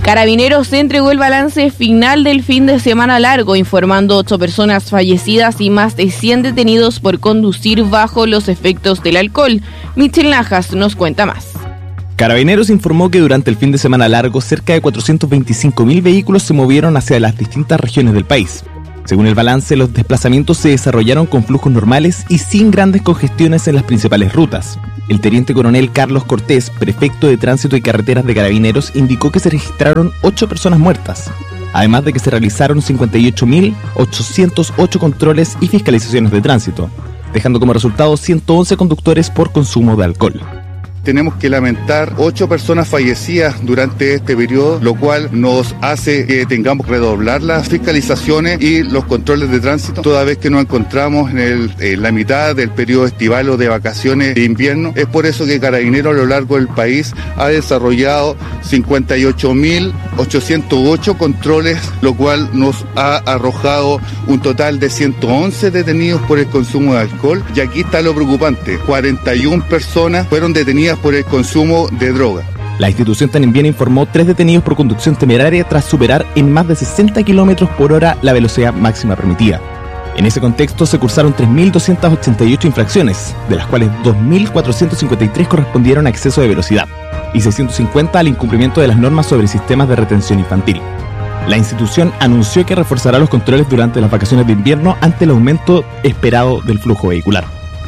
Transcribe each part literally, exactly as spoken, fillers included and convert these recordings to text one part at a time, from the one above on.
Carabineros entregó el balance final del fin de semana largo, informando ocho personas fallecidas y más de cien detenidos por conducir bajo los efectos del alcohol. Michel Najas nos cuenta más. Carabineros informó que durante el fin de semana largo, cerca de cuatrocientos veinticinco mil vehículos se movieron hacia las distintas regiones del país. Según el balance, los desplazamientos se desarrollaron con flujos normales y sin grandes congestiones en las principales rutas. El teniente coronel Carlos Cortés, prefecto de Tránsito y Carreteras de Carabineros, indicó que se registraron ocho personas muertas, además de que se realizaron cincuenta y ocho mil ochocientos ocho controles y fiscalizaciones de tránsito, dejando como resultado ciento once conductores por consumo de alcohol. Tenemos que lamentar ocho personas fallecidas durante este periodo, lo cual nos hace que tengamos que redoblar las fiscalizaciones y los controles de tránsito, toda vez que nos encontramos en, el, en la mitad del periodo estival o de vacaciones de invierno. Es por eso que Carabineros a lo largo del país ha desarrollado cincuenta y ocho mil ochocientos ocho controles, lo cual nos ha arrojado un total de ciento once detenidos por el consumo de alcohol. Y aquí está lo preocupante, cuarenta y una personas fueron detenidas por el consumo de droga. La institución también informó tres detenidos por conducción temeraria tras superar en más de sesenta kilómetros por hora la velocidad máxima permitida. En ese contexto se cursaron tres mil doscientas ochenta y ocho infracciones, de las cuales dos mil cuatrocientos cincuenta y tres correspondieron a exceso de velocidad y seiscientos cincuenta al incumplimiento de las normas sobre sistemas de retención infantil. La institución anunció que reforzará los controles durante las vacaciones de invierno ante el aumento esperado del flujo vehicular.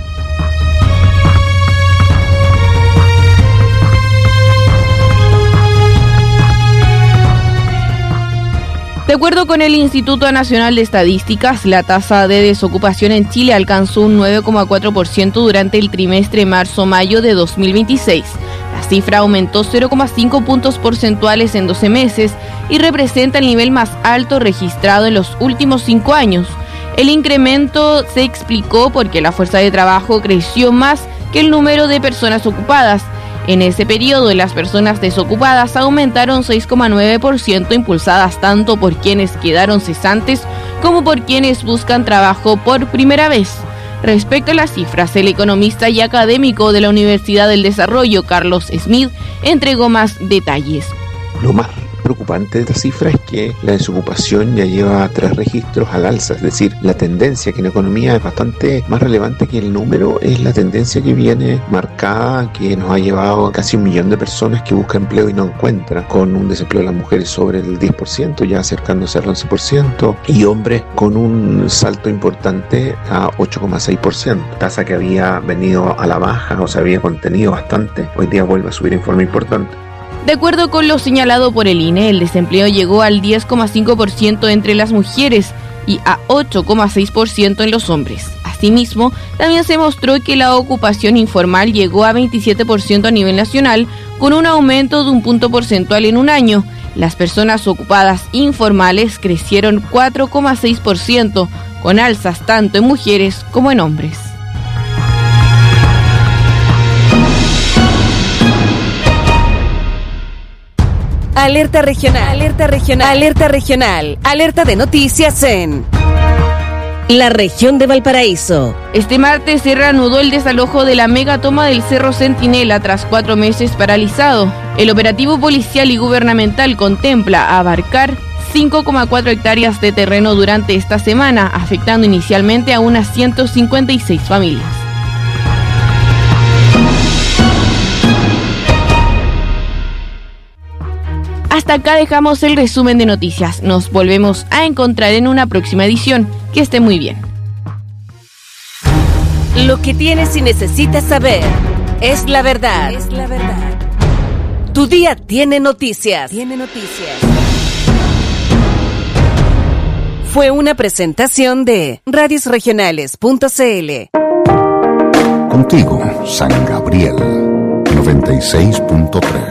De acuerdo con el Instituto Nacional de Estadísticas, la tasa de desocupación en Chile alcanzó un nueve coma cuatro por ciento durante el trimestre marzo-mayo de dos mil veintiséis. La cifra aumentó cero coma cinco puntos porcentuales en doce meses y representa el nivel más alto registrado en los últimos cinco años. El incremento se explicó porque la fuerza de trabajo creció más que el número de personas ocupadas. En ese periodo, las personas desocupadas aumentaron seis coma nueve por ciento, impulsadas tanto por quienes quedaron cesantes como por quienes buscan trabajo por primera vez. Respecto a las cifras, el economista y académico de la Universidad del Desarrollo, Carlos Smith, entregó más detalles. Lo más preocupante de esta cifra es que la desocupación ya lleva tres registros al alza, es decir, la tendencia que en economía es bastante más relevante que el número, es la tendencia que viene marcada, que nos ha llevado a casi un millón de personas que buscan empleo y no encuentran, con un desempleo de las mujeres sobre el diez por ciento, ya acercándose al once por ciento, y hombres con un salto importante a ocho coma seis por ciento, tasa que había venido a la baja o se había contenido bastante, hoy día vuelve a subir en forma importante. De acuerdo con lo señalado por el I N E, el desempleo llegó al diez coma cinco por ciento entre las mujeres y a ocho coma seis por ciento en los hombres. Asimismo, también se mostró que la ocupación informal llegó a veintisiete por ciento a nivel nacional, con un aumento de un punto porcentual en un año. Las personas ocupadas informales crecieron cuatro coma seis por ciento, con alzas tanto en mujeres como en hombres. Alerta regional, alerta regional, alerta regional, alerta de noticias en la región de Valparaíso. Este martes se reanudó el desalojo de la megatoma del Cerro Centinela tras cuatro meses paralizado. El operativo policial y gubernamental contempla abarcar cinco coma cuatro hectáreas de terreno durante esta semana, afectando inicialmente a unas ciento cincuenta y seis familias. Hasta acá dejamos el resumen de noticias. Nos volvemos a encontrar en una próxima edición. Que esté muy bien. Lo que tienes y necesitas saber es la verdad. Es la verdad. Tu día tiene noticias. Tiene noticias. Fue una presentación de radios regionales punto c l. Contigo, San Gabriel noventa y seis punto tres.